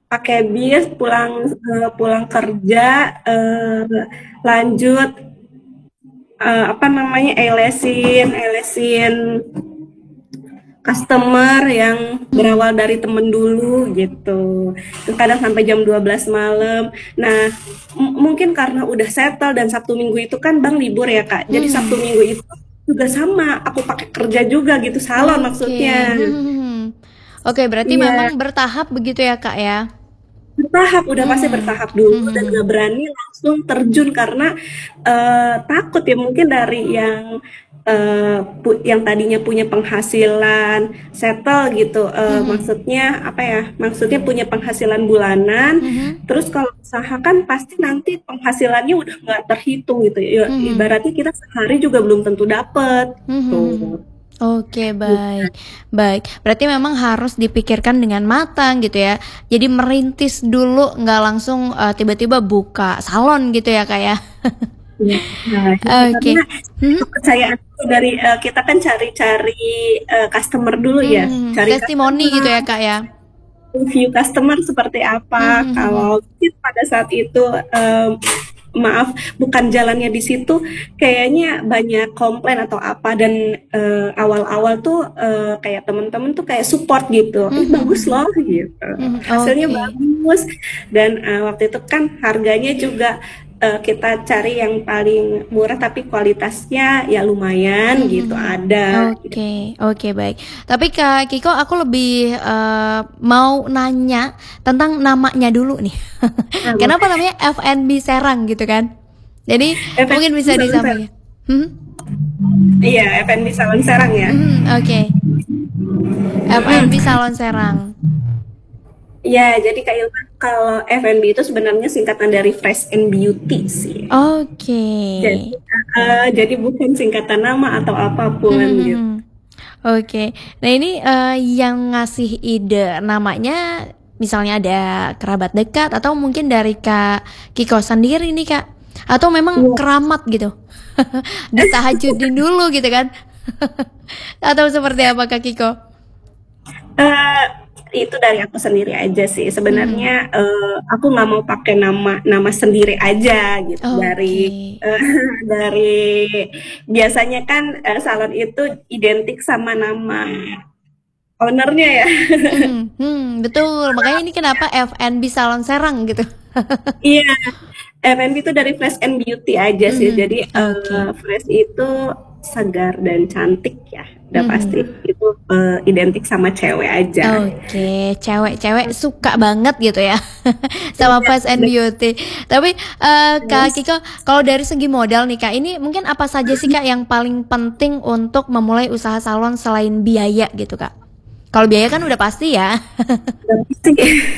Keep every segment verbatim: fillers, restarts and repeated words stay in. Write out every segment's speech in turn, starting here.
pakai bis pulang uh, pulang kerja, uh, lanjut uh, apa namanya elesin elesin customer yang Hmm. berawal dari temen dulu gitu. Kadang sampai jam dua belas malam. Nah, m- mungkin karena udah settle dan Sabtu Minggu itu kan Bang libur ya, Kak. Jadi Sabtu Hmm. Minggu itu juga sama, aku pakai kerja juga gitu, salon Oke. maksudnya. Hmm. Oke, berarti Iya, memang bertahap begitu ya, Kak ya? bertahap, udah pasti Hmm. bertahap dulu dan Hmm. gak berani langsung terjun karena eh, takut ya mungkin dari yang eh, pu- yang tadinya punya penghasilan settle gitu. Eh, Hmm. maksudnya apa ya? Maksudnya punya penghasilan bulanan. Hmm. Terus kalau usaha kan pasti nanti penghasilannya udah nggak terhitung gitu. Ya, Hmm. ibaratnya kita sehari juga belum tentu dapet. Hmm. Tuh. Oke, baik. Baik. Berarti memang harus dipikirkan dengan matang gitu ya. Jadi merintis dulu, nggak langsung eh, tiba-tiba buka salon gitu ya, Kak ya. Iya, nah, gitu. Karena Oke. Hmm. kepercayaan itu dari eh, kita kan cari-cari eh, customer dulu ya, Hmm. cari Testimoni gitu customer, ya, Kak ya. review customer seperti apa. Hmm. Kalau mungkin pada saat itu em, maaf bukan jalannya di situ, kayaknya banyak komplain atau apa dan eh, awal-awal tuh eh, kayak temen-temen tuh kayak support gitu, ih bagus Hmm. loh gitu, Hmm. hasilnya Oke. bagus dan eh, waktu itu kan harganya juga eh, kita cari yang paling murah tapi kualitasnya ya lumayan gitu Mhm. ada gitu. Oke, oke, baik. Tapi Kak Kiko, aku lebih eh, mau nanya tentang namanya dulu nih. Nah, Kenapa namanya F and B Serang gitu kan? Jadi F and B mungkin bisa Salon Serang. disampaikan. Hmm? Iya, F and B Salon Serang ya. Hmm, oke. F and B Mm-mm. Salon Serang. Ya, jadi Kak Ilma, kalau F and B itu sebenarnya singkatan dari Fresh and Beauty sih. Oke. Jadi, eh, jadi bukan singkatan nama atau apapun gitu. Hmm. Oke. Nah, ini eh, yang ngasih ide namanya misalnya ada kerabat dekat atau mungkin dari Kak Kiko sendiri nih, Kak. Atau memang Iya. keramat gitu. Ditahajudin dulu gitu kan. Atau seperti apa Kak Kiko? Eh, itu dari aku sendiri aja sih. Hmm. Sebenarnya eh, aku nggak mau pakai nama nama sendiri aja gitu. Dari Oke. eh, dari biasanya kan eh, salon itu identik sama nama ownernya ya. Hmm, hmm, betul. Makanya ini kenapa F and B Salon Serang gitu. Iya, F and B itu dari Fresh and Beauty aja sih. Hmm, Jadi oke. eh, Fresh itu segar dan cantik ya. Udah Hmm. pasti itu eh, identik sama cewek aja. Oke, cewek-cewek suka banget gitu ya sama Iya, Fast and Beauty. Tapi eh, Kak betul. Kiko, kalau dari segi modal nih Kak, ini mungkin apa saja sih Kak yang paling penting untuk memulai usaha salon selain biaya gitu Kak? Kalau biaya kan udah pasti ya. Udah pasti,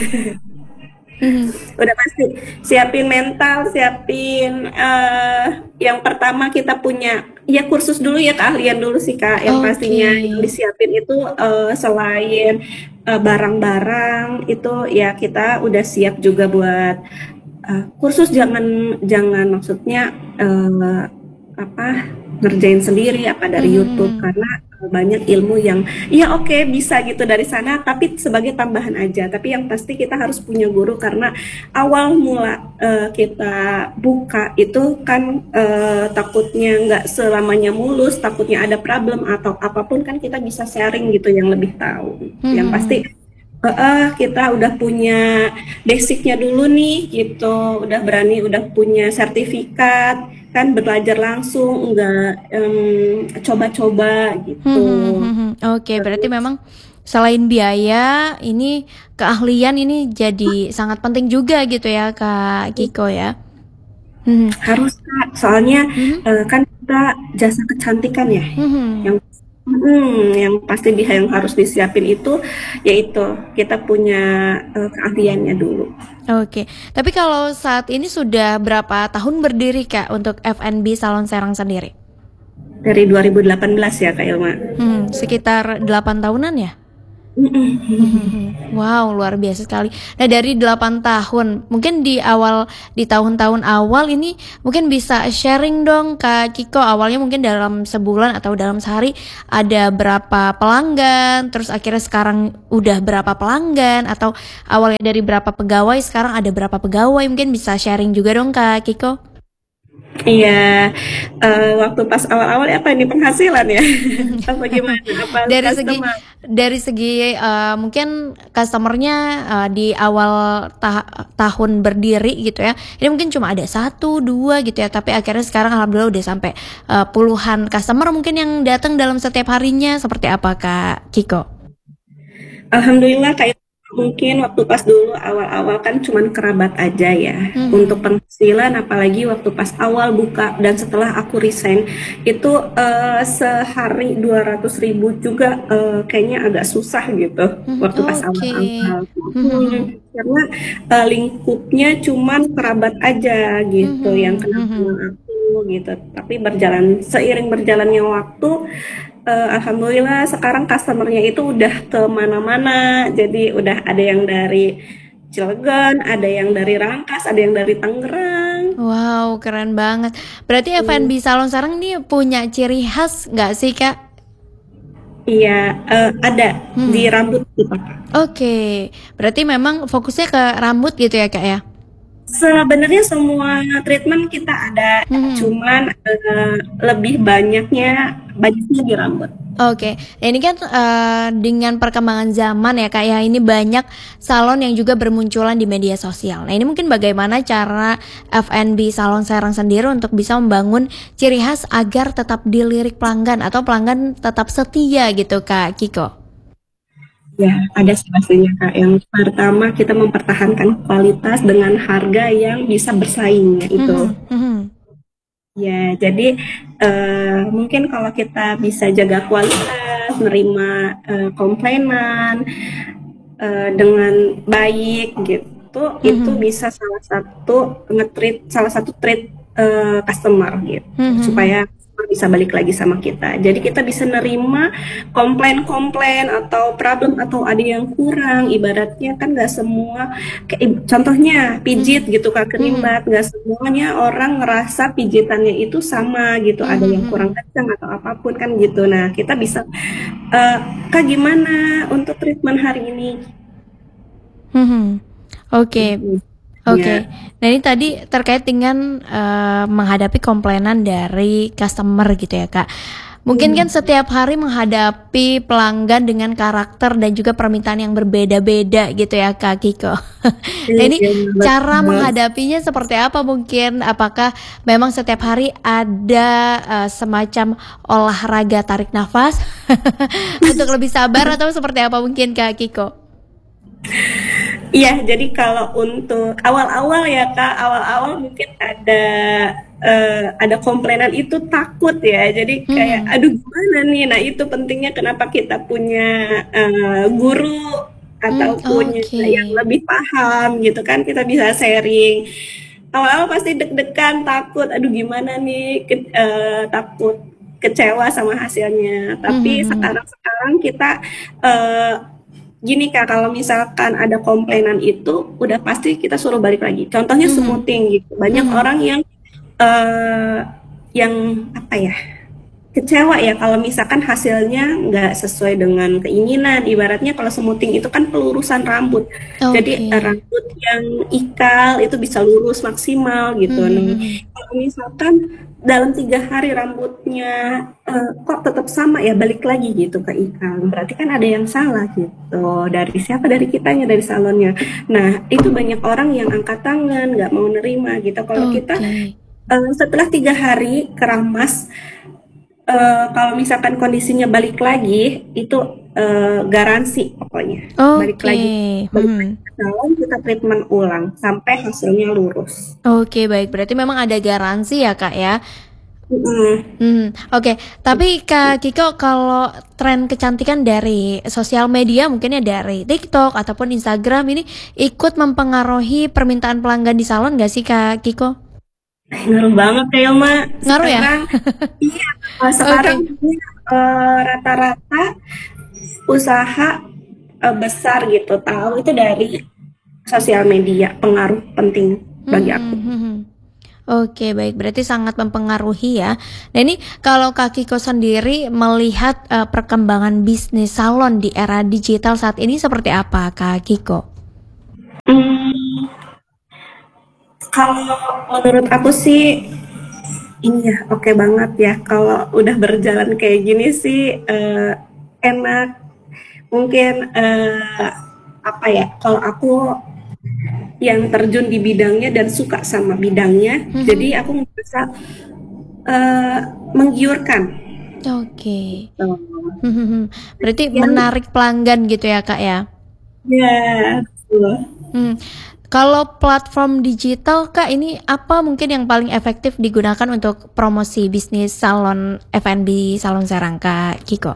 Mhm. udah pasti. Siapin mental, siapin eh, yang pertama kita punya ya kursus dulu ya keahlian dulu sih Kak. Yang Oke. pastinya yang disiapin itu eh, selain eh, barang-barang itu ya kita udah siap juga buat eh, kursus jangan jangan maksudnya eh, apa ngerjain sendiri apa dari YouTube Mhm. karena eh, banyak ilmu yang ya oke okay, bisa gitu dari sana tapi sebagai tambahan aja tapi yang pasti kita harus punya guru karena awal mula eh, kita buka itu kan eh, takutnya nggak selamanya mulus takutnya ada problem atau apapun kan kita bisa sharing gitu yang lebih tahu yang pasti Mhm. eh, eh, kita udah punya basicnya dulu nih gitu udah berani udah punya sertifikat kan belajar langsung nggak em, coba-coba gitu Mhm, mhm. Oke, berarti terus memang selain biaya, ini keahlian ini jadi sangat penting juga gitu ya Kak Kiko ya. Mhm. harus Kak, soalnya Mhm. eh, kan kita jasa kecantikan ya Mhm. yang hmm, yang pasti di yang harus disiapin itu yaitu kita punya eh, keahliannya dulu Oke. Tapi kalau saat ini sudah berapa tahun berdiri Kak untuk F and B Salon Serang sendiri? dari dua ribu delapan belas ya Kak Ilma. Hmm, sekitar delapan tahunan ya? Mhm. Wow, luar biasa sekali. Nah, dari delapan tahun, mungkin di awal di tahun-tahun awal ini mungkin bisa sharing dong Kak Kiko, awalnya mungkin dalam sebulan atau dalam sehari ada berapa pelanggan, terus akhirnya sekarang udah berapa pelanggan, atau awalnya dari berapa pegawai sekarang ada berapa pegawai, mungkin bisa sharing juga dong Kak Kiko. Iya, eee, waktu pas awal-awal apa ini penghasilan ya? Apa gimana? Apa Dari segi customer? dari segi, eee, mungkin customer-nya, eee, di awal ta tahun berdiri gitu ya, ini mungkin cuma ada satu dua gitu ya, tapi akhirnya sekarang alhamdulillah udah sampai, eee, puluhan customer mungkin yang datang dalam setiap harinya, seperti apa Kak Kiko? Alhamdulillah kayak mungkin waktu pas dulu awal-awal kan cuman kerabat aja ya. Untuk Mhm. penghasilan apalagi waktu pas awal buka dan setelah aku resign itu eh, sehari dua ratus ribu juga eh, kayaknya agak susah gitu Mhm, waktu pas oke. awal-awal. Hmm, Mhm. karena eh, lingkupnya cuman kerabat aja gitu yang Mhm kenal sama mhm. aku gitu. Tapi berjalan seiring berjalannya waktu eh, alhamdulillah sekarang customernya itu udah ke mana-mana. Jadi udah ada yang dari Cilegon, ada yang dari Rangkas, ada yang dari Tangerang. Wow, keren banget. Berarti F and Hmm, B salon sarang nih punya ciri khas nggak sih Kak? iya, eh, ada di Hmm. rambut kita. Oke, berarti memang fokusnya ke rambut gitu ya kak ya? Sebenarnya semua treatment kita ada, Hmm. cuman eh, lebih banyaknya banyaknya di rambut. Oke, nah ini kan eh, dengan perkembangan zaman ya kak ya, ini banyak salon yang juga bermunculan di media sosial. Nah ini mungkin bagaimana cara F and B Salon Serang sendiri untuk bisa membangun ciri khas agar tetap dilirik pelanggan atau pelanggan tetap setia gitu kak Kiko? Ya, ada sih pastinya Kak. Yang pertama kita mempertahankan kualitas dengan harga yang bisa bersaing ya itu. Hmm, hmm, Ya, jadi eh, mungkin kalau kita bisa jaga kualitas, nerima eh, komplainan eh, dengan baik gitu, itu hmm, bisa salah satu nge-treat, salah satu treat eh, customer gitu, hmm, hmm, supaya customer bisa balik lagi sama kita. Jadi kita bisa nerima komplain-komplain atau problem atau ada yang kurang. Ibaratnya kan nggak semua, kayak contohnya pijit hmm, gitu Kak, hmm, kerimbat, nggak semuanya orang ngerasa pijitannya itu sama gitu, ada hmm, yang kurang hmm, kencang atau apapun kan gitu. Nah kita bisa eh, Kak gimana untuk treatment hari ini hmm, hmm. Oke. gitu Oke, ya. nah ini tadi terkait dengan eh, menghadapi komplainan dari customer gitu ya Kak. Mungkin kan Hmm. setiap hari menghadapi pelanggan dengan karakter dan juga permintaan yang berbeda-beda gitu ya Kak Kiko. Nah ini Iya, cara betul. menghadapinya seperti apa mungkin? Apakah memang setiap hari ada eh, semacam olahraga tarik nafas untuk lebih sabar atau seperti apa mungkin Kak Kiko? Iya, jadi kalau untuk awal-awal ya Kak, awal-awal mungkin ada eh, ada komplainan itu takut ya. Jadi kayak Hmm, aduh gimana nih. Nah, itu pentingnya kenapa kita punya eh, guru hmm, atau punya oke. yang lebih paham gitu kan, kita bisa sharing. Awal-awal pasti deg-degan, takut, aduh gimana nih, Ke- eh, takut kecewa sama hasilnya. Hmm, Tapi hmm, hmm. sekarang-sekarang kita eh, gini Kak, kalau misalkan ada komplainan itu udah pasti kita suruh balik lagi. Contohnya Mhm, smoothing gitu. Banyak mhm, orang yang eh, yang apa ya, kecewa ya kalau misalkan hasilnya nggak sesuai dengan keinginan. Ibaratnya kalau smoothing itu kan pelurusan rambut. Jadi oke. eh, rambut yang ikal itu bisa lurus maksimal gitu. Mhm, Nah, mhm. kalau misalkan dalam tiga hari rambutnya eh, kok tetap sama ya balik lagi gitu ke ikal. Berarti kan ada yang salah gitu. Dari siapa? Dari kitanya, dari salonnya. Nah, itu banyak orang yang angkat tangan, nggak mau nerima gitu. Kalau kita Oke. eh, setelah tiga hari keramas, eh, kalau misalkan kondisinya balik lagi, itu eh, garansi pokoknya. Balik Oke. lagi, balik lagi Mhm. ke salon, kita treatment ulang sampai hasilnya lurus. Oke, baik. Berarti memang ada garansi ya, Kak, ya? Mm-mm. Hmm, oke. Tapi Kak Kiko, kalau tren kecantikan dari sosial media, mungkin ya dari TikTok ataupun Instagram ini ikut mempengaruhi permintaan pelanggan di salon nggak sih, Kak Kiko? Ngaruh banget ya, Mak. Ngaruh ya? Sekarang, iya, eh, sekarang Oke. eh, rata-rata usaha uh, besar gitu tahu itu dari sosial media, pengaruh penting bagi aku. Hmm, hmm, hmm. Oke, baik. Berarti sangat mempengaruhi ya. Nah, ini kalau Kak Kiko sendiri melihat uh, perkembangan bisnis salon di era digital saat ini seperti apa, Kak Kiko? Hmm, kalau menurut aku sih ini ya oke okay banget ya kalau udah berjalan kayak gini sih uh, enak. Mungkin uh, apa ya? Kalau aku yang terjun di bidangnya dan suka sama bidangnya, Mhm. jadi aku merasa uh, menggiurkan. Oke. Tuh. Mhm. Berarti Yang menarik pelanggan gitu ya, Kak ya? ya, betul. Hmm. Kalau platform digital, Kak, ini apa mungkin yang paling efektif digunakan untuk promosi bisnis salon F and B Salon Serang, Kak Kiko?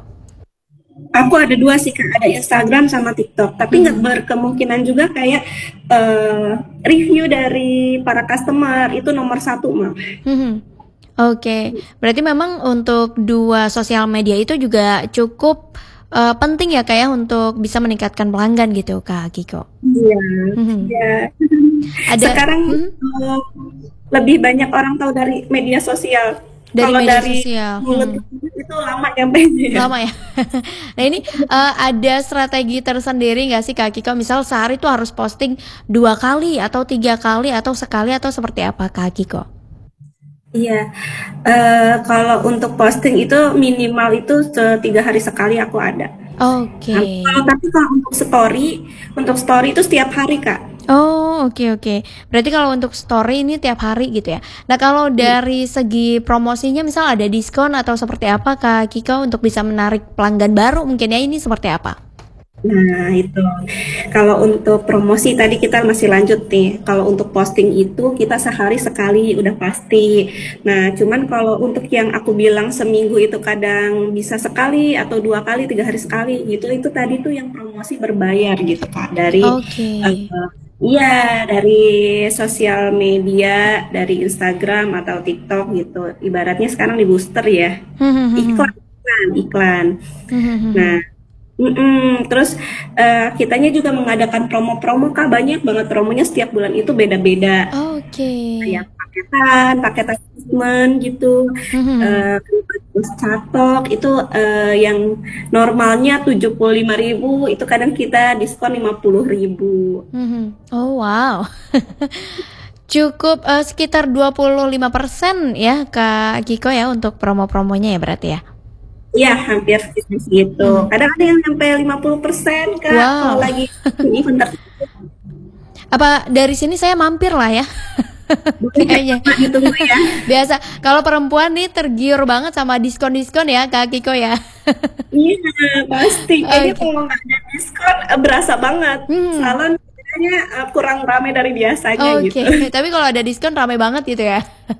Aku ada dua sih kak, ada Instagram sama TikTok. Tapi nggak Mhm. berkemungkinan juga kayak uh, review dari para customer itu nomor satu mah. Mhm. Oke, berarti memang untuk dua sosial media itu juga cukup uh, penting ya, Kak ya, untuk bisa meningkatkan pelanggan gitu, Kak Kiko. Iya, Mhm. iya. Ada, Sekarang mhm, uh, lebih banyak orang tahu dari media sosial. dari Kalau media dari sosial. mulut ke Mhm. mulut itu lama nyampainya. Lama ya. Nah ini uh, ada strategi tersendiri nggak sih Kak Kiko? Misal sehari tuh harus posting dua kali atau tiga kali atau sekali atau seperti apa Kak Kiko? Iya, eh, kalau untuk posting itu minimal itu se- tiga hari sekali aku ada. Oke. Nah, kalau tapi kalau untuk story, untuk story itu setiap hari kak. Oh, oke oke. Berarti kalau untuk story ini tiap hari gitu ya. Nah, kalau dari segi promosinya misal ada diskon atau seperti apa Kak Kiko untuk bisa menarik pelanggan baru mungkin ya ini seperti apa? Nah itu, kalau untuk promosi tadi kita masih lanjut nih. Kalau untuk posting itu kita sehari sekali udah pasti. Nah cuman kalau untuk yang aku bilang seminggu itu kadang bisa sekali atau dua kali, tiga hari sekali gitu. Itu tadi tuh yang promosi berbayar gitu kak dari Oke. uh, iya dari sosial media, dari Instagram atau TikTok gitu. Ibaratnya sekarang di booster ya, iklan, iklan, iklan. Nah, mm-mm. Terus eh, kitanya juga mengadakan promo-promo kak, banyak banget promonya setiap bulan itu beda-beda. Oke. Kayak paketan, paketan treatment gitu. Eh, terus catok itu eh, yang normalnya tujuh puluh lima ribu itu kadang kita diskon lima puluh ribu. Mhm. Oh wow. Cukup eh, sekitar dua puluh lima persen ya Kak Kiko ya untuk promo-promonya ya berarti ya. Iya, hampir segitu. Mhm. Kadang ada yang sampai lima puluh persen kak kalau Wow. lagi event tertentu. Apa dari sini saya mampir lah ya. Boleh Kayaknya. Kak, ditunggu ya. Biasa kalau perempuan nih tergiur banget sama diskon-diskon ya Kak Kiko ya. Iya, pasti. Kayaknya Oke. kalau nggak ada diskon, eh, berasa banget. Hmm. Salon kayaknya eh, kurang ramai dari biasanya gitu. Oke, tapi kalau ada diskon rame banget gitu ya.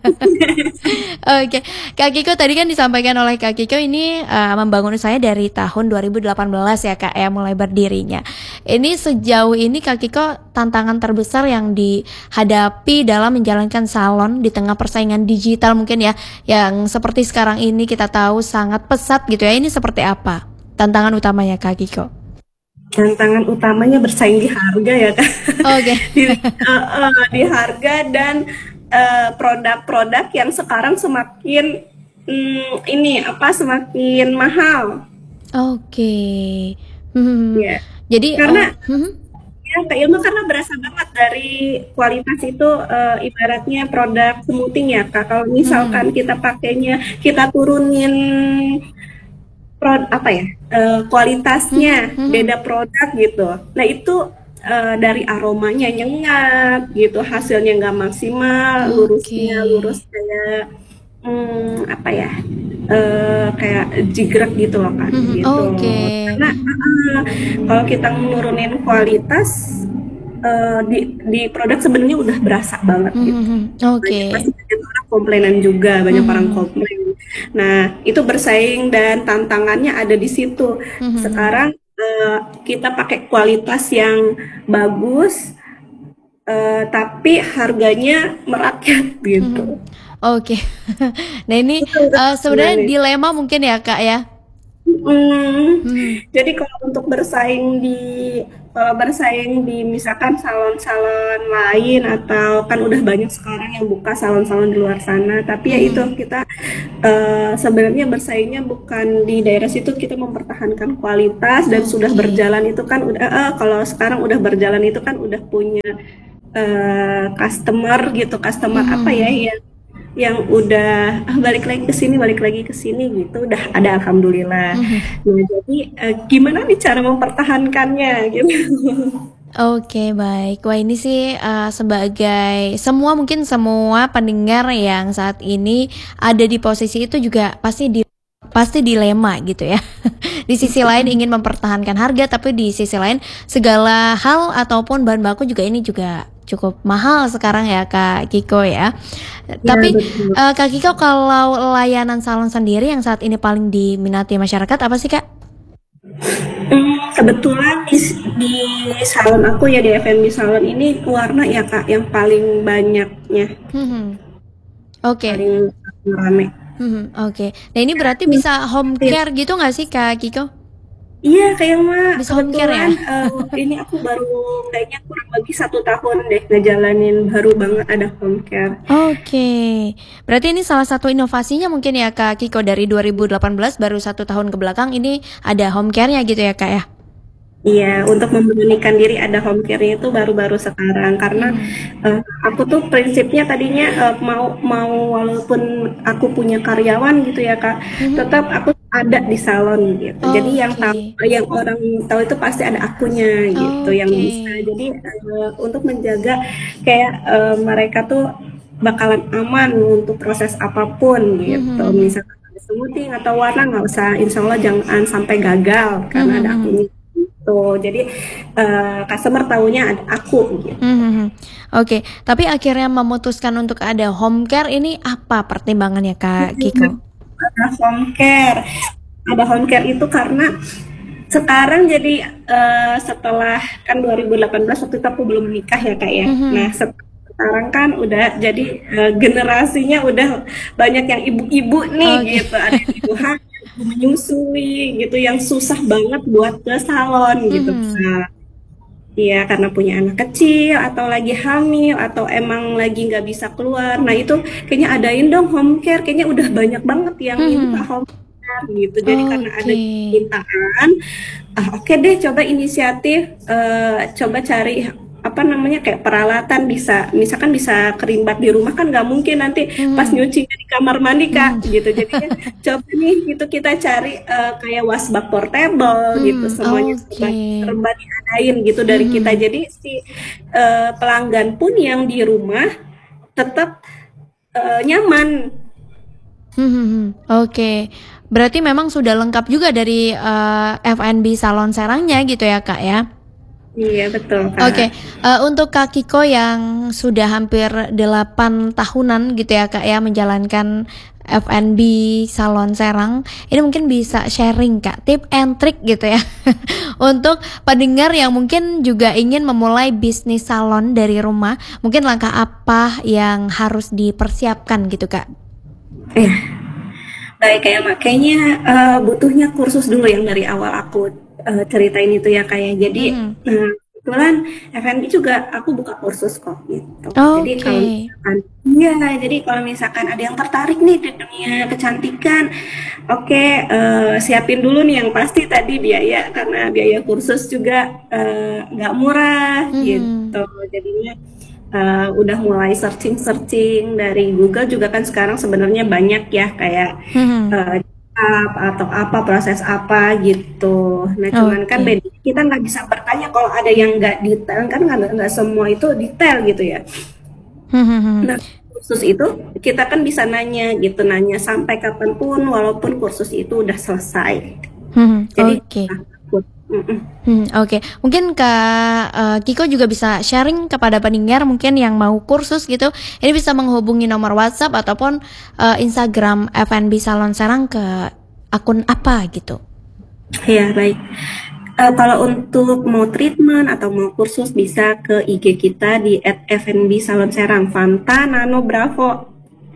Oke, Kak Kiko tadi kan disampaikan oleh Kak Kiko ini uh, membangun usaha dari tahun dua ribu delapan belas ya Kak ya mulai berdirinya. Ini sejauh ini Kak Kiko tantangan terbesar yang dihadapi dalam menjalankan salon di tengah persaingan digital mungkin ya yang seperti sekarang ini kita tahu sangat pesat gitu ya. Ini seperti apa tantangan utamanya Kak Kiko? Tantangan utamanya bersaing di harga ya kan. Oke. Di, eh, eh, di harga dan eh, produk-produk yang sekarang semakin hmm, ini apa semakin mahal. Oke. Hmm. Ya. Jadi oh, Karena hmm. ya, Kak Ilmu karena berasa banget dari kualitas itu eh, ibaratnya produk smoothing ya Kak. Kalau Hmm. misalkan kita pakainya, kita turunin pro, apa ya eh, kualitasnya Hmm. Hmm. beda produk gitu. Nah itu eh, dari aromanya nyengat gitu, hasilnya nggak maksimal, Oke. lurusnya lurus kayak hmm, apa ya eh, kayak jigrek gitu loh kan Mhm, gitu. oke. Karena eh, kalau kita menurunin kualitas eh, di di produk sebenarnya udah berasa banget gitu. Mhm, Banyak pasti oke. banyak orang komplainan juga, banyak orang Mhm, komplain. Nah, itu bersaing dan tantangannya ada di situ. mhm, Sekarang eh, kita pakai kualitas yang bagus, eh, tapi harganya merakyat mhm. gitu. Oke. Nah ini Itu uh, sebenarnya tantangannya. dilema mungkin ya Kak ya. Mhm. Hmm. Jadi kalau untuk bersaing di kalau bersaing di misalkan salon-salon lain atau kan udah banyak sekarang yang buka salon-salon di luar sana, tapi ya itu Hmm. kita eh, sebenarnya bersaingnya bukan di daerah situ, kita mempertahankan kualitas dan sudah Oke. berjalan itu kan udah eh, kalau sekarang udah berjalan itu kan udah punya eh, customer gitu, customer apa ya Hmm. yang yang udah ah, balik lagi ke sini balik lagi ke sini gitu udah ada alhamdulillah. Hmm. Nah jadi eh, gimana nih cara mempertahankannya gitu. Oke, baik. Wah, ini sih eh, sebagai semua mungkin semua pendengar yang saat ini ada di posisi itu juga pasti di pasti dilema gitu ya. Di sisi lain ingin mempertahankan harga, tapi di sisi lain segala hal ataupun bahan baku juga ini juga cukup mahal sekarang ya Kak Kiko ya. Ya Tapi betul. eh, Kak Kiko kalau layanan salon sendiri yang saat ini paling diminati masyarakat apa sih Kak? Hmm, kebetulan di, di salon aku ya di F and B salon ini warna ya kak yang paling banyaknya Hmm. Oke. paling rame. Hmm, oke. Nah ini berarti bisa home Ya, care gitu nggak sih Kak Kiko? iya kayak mah Bisa home care ya? kebetulan eh, ini aku baru kayaknya kurang lebih satu tahun deh ngejalanin baru banget ada home care. Oke. Berarti ini salah satu inovasinya mungkin ya Kak Kiko dari dua ribu delapan belas baru satu tahun ke belakang ini ada home care-nya gitu ya Kak ya? Iya, untuk memberanikan diri ada home care-nya itu baru-baru sekarang karena Hmm. eh, aku tuh prinsipnya tadinya eh, mau mau walaupun aku punya karyawan gitu ya Kak, Mhm. tetap aku ada di salon gitu. Jadi yang tahu Oke. yang orang tahu itu pasti ada akunya gitu yang Oke. bisa. Jadi eh, untuk menjaga kayak eh, mereka tuh bakalan aman untuk proses apapun gitu. Mhm. Misalkan ada smoothing atau warna nggak usah, insya Allah jangan sampai gagal karena ada Mhm. akunya gitu. Jadi eh, customer taunya ada aku gitu. Mhm. Oke, tapi akhirnya memutuskan untuk ada home care ini apa pertimbangannya Kak Kiko? Ada home care. Ada home care itu karena sekarang jadi eh, setelah kan dua ribu delapan belas waktu itu aku belum menikah ya kak ya. Nah Mhm. sekarang kan udah jadi eh, generasinya udah banyak yang ibu-ibu nih Oke. gitu. Ada yang ibu hamil, ibu menyusui gitu yang susah banget buat ke salon gitu. Mhm. Nah, iya, karena punya anak kecil atau lagi hamil atau emang lagi nggak bisa keluar. Nah itu kayaknya adain dong home care. Kayaknya udah banyak banget yang minta Mhm. home care gitu. Jadi karena ada Oke. permintaan, ah, oke deh coba inisiatif, eh, coba cari apa namanya kayak peralatan bisa, misalkan bisa kerimbat di rumah kan nggak mungkin nanti pas Mhm. nyuci di kamar mandi Mhm. kak gitu. Jadinya coba nih gitu kita cari eh, kayak wasbak portable gitu Hmm, semuanya serba oke. serba diadain gitu dari kita. Mhm. Jadi si eh, pelanggan pun yang di rumah tetap eh, nyaman. Mhm. Oke. Berarti memang sudah lengkap juga dari eh, F and B salon Serangnya gitu ya, Kak ya? Iya betul kak. Oke, eh, untuk Kak Kiko yang sudah hampir delapan tahunan gitu ya Kak ya menjalankan F and B Salon Serang, ini mungkin bisa sharing Kak tip and trick gitu ya untuk pendengar yang mungkin juga ingin memulai bisnis salon dari rumah, mungkin langkah apa yang harus dipersiapkan gitu Kak? Eh, baik kayak makanya eh, butuhnya kursus dulu yang dari awal aku eh, ceritain itu ya kayak. Jadi Mhm. eh, kebetulan F and B juga aku buka kursus kok gitu. Jadi Oke. kalau misalkan iya, jadi kalau misalkan ada yang tertarik nih di dunia kecantikan, oke eh, siapin dulu nih yang pasti tadi biaya karena biaya kursus juga eh, nggak murah Mhm. gitu. Jadinya eh, udah mulai searching-searching dari Google juga kan sekarang sebenarnya banyak ya kayak Mhm. eh, up atau apa proses apa gitu. Nah cuman kan Oke. beda kita nggak bisa bertanya kalau ada yang nggak detail kan nggak nggak semua itu detail gitu ya. Mhm. Nah kursus itu kita kan bisa nanya gitu nanya sampai kapanpun walaupun kursus itu udah selesai. Mhm. Jadi Oke. nah, takut. Mm-mm. Hmm, oke. Mungkin Kak eh, Kiko juga bisa sharing kepada pendengar mungkin yang mau kursus gitu. Ini bisa menghubungi nomor WhatsApp ataupun eh, Instagram F and B Salon Serang ke akun apa gitu. Ya baik. Eh, kalau untuk mau treatment atau mau kursus bisa ke I G kita di at F and B Salon Serang Fanta Nano Bravo.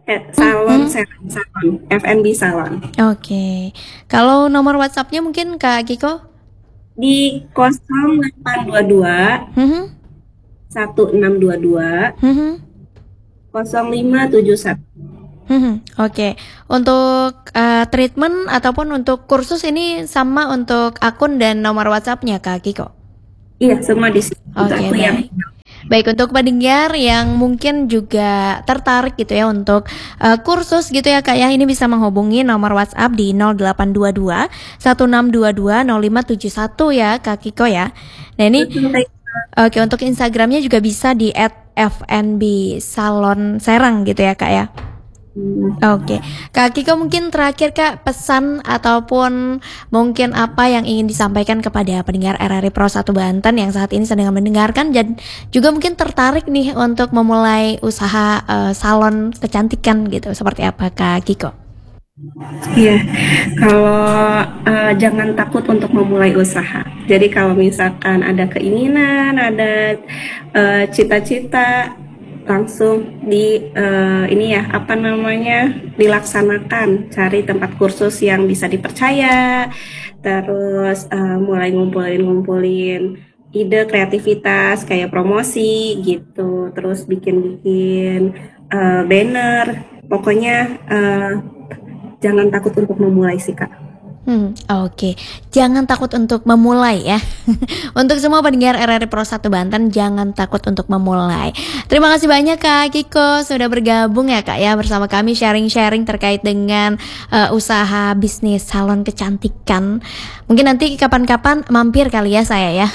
Eh, salon, Mm-mm. salon, salon, F and B salon. Oke. Kalau nomor WhatsApp-nya mungkin Kak Kiko? Di nol delapan dua dua Mhm. satu enam dua dua Mhm. nol lima tujuh satu. Mhm. Oke. Untuk eh, treatment ataupun untuk kursus ini sama untuk akun dan nomor WhatsApp-nya Kak Kiko? Iya, semua di sini. Itu Oke, aku yang baik. Baik, untuk pendengar yang mungkin juga tertarik gitu ya untuk eh, kursus gitu ya Kak ya, ini bisa menghubungi nomor WhatsApp di nol delapan dua dua satu enam dua dua nol lima tujuh satu ya Kak Kiko ya. Nah ini oke, untuk Instagramnya juga bisa di at f n b salon serang gitu ya Kak ya. Oke, Kak Kiko mungkin terakhir Kak pesan ataupun mungkin apa yang ingin disampaikan kepada pendengar R R I Pro satu Banten yang saat ini sedang mendengarkan dan juga mungkin tertarik nih untuk memulai usaha eh, salon kecantikan gitu, seperti apa Kak Kiko? Iya, kalau eh, jangan takut untuk memulai usaha. Jadi kalau misalkan ada keinginan, ada eh, cita-cita, langsung di eh, ini ya apa namanya dilaksanakan. Cari tempat kursus yang bisa dipercaya, terus eh, mulai ngumpulin-ngumpulin ide kreativitas kayak promosi gitu, terus bikin-bikin eh, banner. Pokoknya eh, jangan takut untuk memulai sih Kak. Hmm, oke. Jangan takut untuk memulai ya. Untuk semua pendengar R R I Pro satu Banten, jangan takut untuk memulai. Terima kasih banyak Kak Kiko sudah bergabung ya Kak ya bersama kami sharing-sharing terkait dengan eh, usaha bisnis salon kecantikan. Mungkin nanti kapan-kapan mampir kali ya saya ya.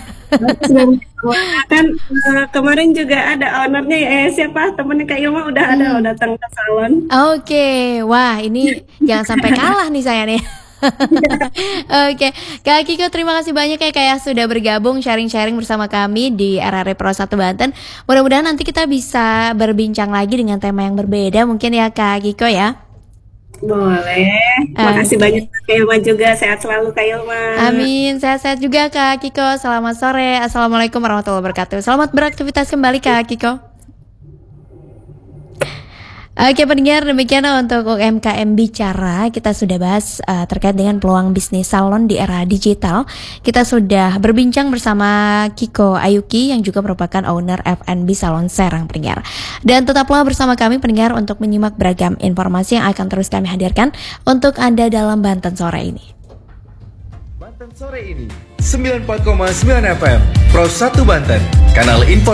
Kan eh, kemarin juga ada ownernya ya eh, siapa temennya Kak Ilma udah ada Hmm. loh datang ke salon. Oke, wah ini jangan sampai kalah nih saya nih. Oke, Kak Kiko terima kasih banyak ya Kak ya sudah bergabung sharing-sharing bersama kami di R R I Pro satu Banten. Mudah-mudahan nanti kita bisa berbincang lagi dengan tema yang berbeda mungkin ya Kak Kiko ya. Boleh. Makasih Oke. banyak Kak Ilma juga. Sehat selalu Kak Ilma. Amin, sehat-sehat juga Kak Kiko. Selamat sore. Assalamualaikum warahmatullahi wabarakatuh. Selamat beraktivitas kembali Kak Kiko. Oke pendengar, demikian untuk U M K M Bicara. Kita sudah bahas uh, terkait dengan peluang bisnis salon di era digital. Kita sudah berbincang bersama Kiko Ayuki yang juga merupakan owner F and B Salon Serang pendengar. Dan tetaplah bersama kami pendengar untuk menyimak beragam informasi yang akan terus kami hadirkan untuk Anda dalam Banten sore ini. Banten sore ini sembilan puluh empat koma sembilan F M Pro satu Banten, kanal informasi